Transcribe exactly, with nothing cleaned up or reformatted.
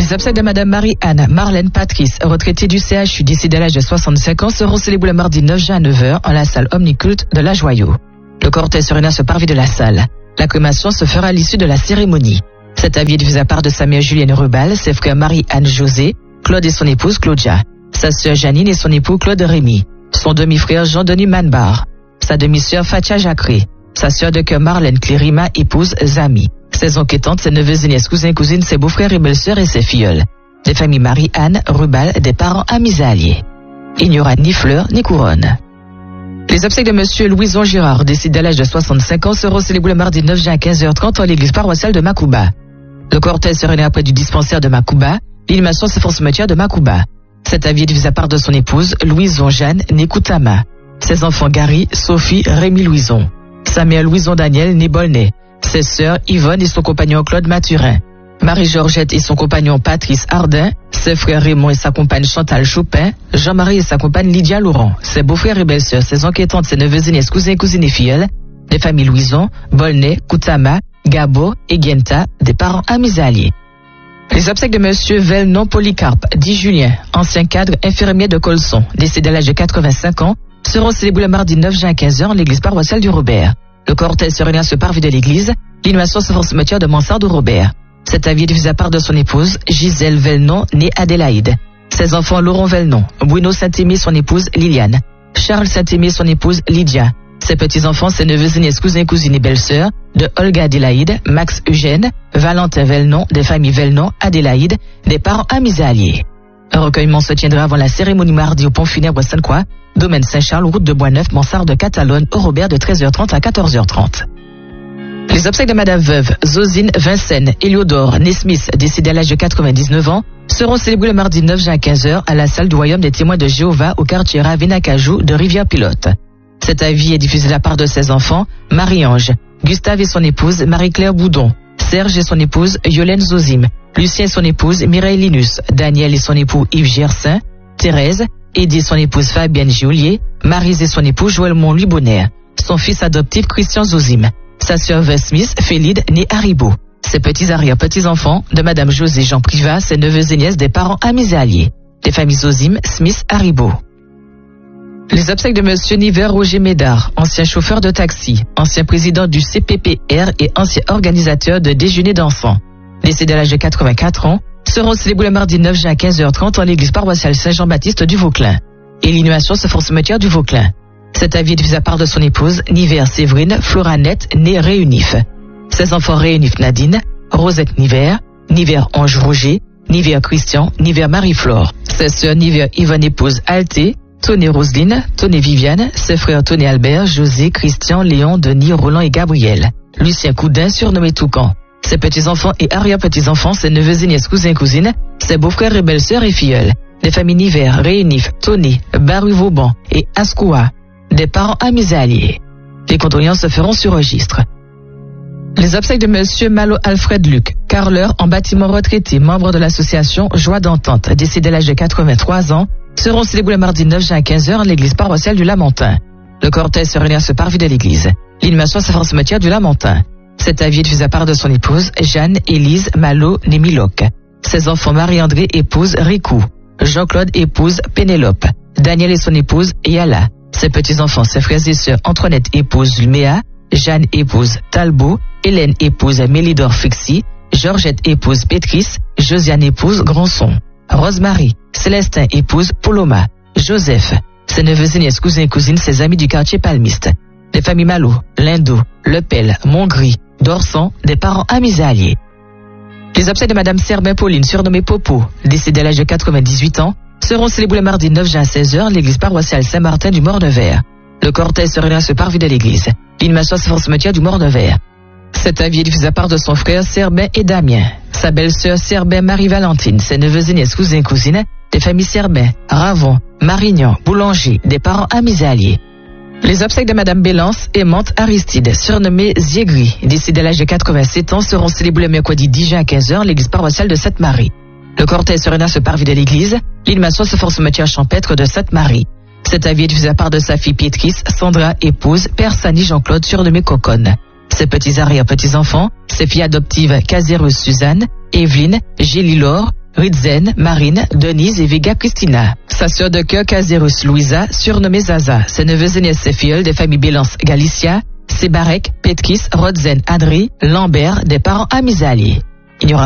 Les obsèques de Madame Marie-Anne Marlène Patrice, retraitée du C H U, décédée à l'âge de soixante-cinq ans, seront célébrées le mardi neuf juin à neuf heures en la salle omniculte de la Joyau. Le cortège serein se parvis de la salle. La crémation se fera à l'issue de la cérémonie. Cet avis est diffusé à part de sa mère Julienne Rubal, ses frères Marie-Anne José, Claude et son épouse Claudia, sa sœur Janine et son époux Claude Rémy, son demi-frère Jean-Denis Manbar, sa demi-sœur Fatia Jacquerie, sa sœur de cœur Marlène Clérima, épouse Zami, ses oncles et tantes, ses neveux et nièces, cousins et cousines, ses beaux-frères et belles-sœurs et ses filleuls. Des familles Marie-Anne Rubal, des parents amis et alliés. Il n'y aura ni fleurs ni couronnes. Les obsèques de Monsieur Louison Girard, décédé à l'âge de soixante-cinq ans, seront célébrées le mardi neuf juin à quinze heures trente en l'église paroissiale de Makouba. Le cortège se réunit après du dispensaire de Makouba, l'inhumation se fera au cimetière de Makouba. Cet avis est diffusé à part de son épouse, Louison Jeanne Nékoutama. Ses enfants Gary, Sophie, Rémi Louison. Sa mère Louison Daniel Nébolnay. Ses sœurs Yvonne et son compagnon Claude Mathurin. Marie-Georgette et son compagnon Patrice Ardin, ses frères Raymond et sa compagne Chantal Chopin, Jean-Marie et sa compagne Lydia Laurent, ses beaux-frères et belles-sœurs, ses oncles et tantes, ses neveux et nièces, cousins et cousines et filleuls, des familles Louison, Bolnay, Koutama, Gabo et Guenta, des parents amis et alliés. Les obsèques de Monsieur Velnon Polycarpe, dit Julien, ancien cadre infirmier de Colson, décédé à l'âge de quatre-vingt-cinq ans, seront célébrés le mardi neuf juin à quinze heures en l'église paroissiale du Robert. Le cortège se réunit à ce parvis de l'église, l'inhumation se fera au cimetière de Mansart du Robert. Cet avis est diffusé à part de son épouse, Gisèle Velnon, née Adélaïde. Ses enfants Laurent Velnon, Bruno Saint-Aimé, son épouse Liliane, Charles Saint-Aimé, son épouse Lydia. Ses petits-enfants, ses neveux et nièces, cousins, cousines et belles-sœurs, de Olga Adélaïde, Max Eugène, Valentin Velnon, des familles Velnon, Adélaïde, des parents amis et alliés. Un recueillement se tiendra avant la cérémonie mardi au pont funèbre Sainte-Croix, domaine Saint-Charles, route de Boisneuf, Mansart de Catalogne, au Robert de treize heures trente à quatorze heures trente. Les obsèques de Madame Veuve, Zosine Vincennes, Héliodore, Nesmith, décédée à l'âge de quatre-vingt-dix-neuf ans, seront célébrées le mardi neuf juin à quinze heures à la salle du Royaume des témoins de Jéhovah au quartier Ravena-Cajou de Rivière-Pilote. Cet avis est diffusé de la part de ses enfants, Marie-Ange, Gustave et son épouse Marie-Claire Boudon, Serge et son épouse Yolène Zozim, Lucien et son épouse Mireille Linus, Daniel et son époux Yves Gersin, Thérèse, Eddie et son épouse Fabienne Giolier, Marise et son époux Joël Montluy Bonner, son fils adoptif Christian Zozim, sa sœur Veuve Smith, Félide, née Haribo, ses petits arrière-petits-enfants de Madame José Jean Privat, ses neveux et nièces des parents amis et alliés, des familles Zozim, Smith, Haribo. Les obsèques de Monsieur Niver Roger Médard, ancien chauffeur de taxi, ancien président du C P P R et ancien organisateur de déjeuner d'enfants, décédé à l'âge de quatre-vingt-quatre ans, seront célébrés le mardi neuf juin à quinze heures trente en l'église paroissiale Saint-Jean-Baptiste du Vauclin. Et l'inhumation se fera au cimetière du Vauclin. Cet avis est diffusé à part de son épouse, Niver Séverine Floranette, née Réunif. Ses enfants Réunif Nadine, Rosette Niver, Niver Ange Roger, Niver Christian, Niver Marie-Flore. Ses sœurs Niver Yvonne épouse Alté, Tony Roseline, Tony Viviane, ses frères Tony Albert, José, Christian, Léon, Denis, Roland et Gabriel. Lucien Coudin, surnommé Toucan. Ses petits-enfants et arrière-petits-enfants, ses neveux et nièces, cousins et cousines, ses beaux-frères et belles-sœurs et filleuls. Des familles Niver, Réunif, Tony, Baru-Vauban et Ascoua. Des parents amis et alliés. Les condoléances se feront sur registre. Les obsèques de Monsieur Malo Alfred Luc, carreleur en bâtiment retraité, membre de l'association Joie d'Entente, décédé à l'âge de quatre-vingt-trois ans, seront célébrés le mardi neuf juin à quinze heures en l'église paroissiale du Lamentin. Le cortège se réunit à ce parvis de l'église. L'inhumation se fera au cimetière du Lamentin. Cet avis est diffusé à part de son épouse, Jeanne Élise Malo Némiloc. Ses enfants Marie-André épouse Ricou, Jean-Claude épouse Pénélope, Daniel et son épouse Yala. Ses petits-enfants, ses frères et sœurs Antoinette épouse Luméa, Jeanne épouse Talbot, Hélène épouse Mélidor Fixi, Georgette épouse Pétrice, Josiane épouse Grandson, Rosemary, Célestin épouse Poloma, Joseph, ses neveux et nièces, cousins et cousines, ses amis du quartier palmiste, les familles Malo, Lindo, Lepel, Montgris, Dorsan, des parents amis et alliés. Les obsèques de Madame Serbin Pauline, surnommée Popo, décédée à l'âge de quatre-vingt-dix-huit ans, seront célébrés le mardi neuf juin à seize heures l'église paroissiale Saint-Martin du Mort-de-Vert. Le cortège se réunit à ce parvis de l'église. L'inhumation se fera au cimetière du Mort-de-Vert. Cet avis est diffusé à part de son frère Serbin et Damien, sa belle-sœur Serbin Marie-Valentine, ses neveux et nièces, cousins et cousines, des familles Serbin, Ravon, Marignan, Boulanger, des parents amis et alliés. Les obsèques de Madame Bélance Aimante Aristide, surnommée Ziegri, décédée à l'âge de quatre-vingt-sept ans, seront célébrés le mercredi dix juin à quinze heures l'église paroissiale de Sainte-Marie. Le cortège se réunit à ce parvis de l'église. L'inhumation se fera au cimetière champêtre de Sainte-Marie. Cet avis est diffusé à part de sa fille Pietrice, Sandra, épouse, père Sani Jean-Claude, surnommé Coconne. Ses petits arrière-petits-enfants, ses filles adoptives Casérus Suzanne, Evelyne, Gélie-Laure, Ridzen, Marine, Denise et Vega Christina. Sa sœur de cœur Caserus Louisa, surnommée Zaza. Ses neveux et nièces et filles des familles Bélance Galicia, Sébarek, Petkis, Rodzen, Adri, Lambert, des parents Amizali. Il n'y aura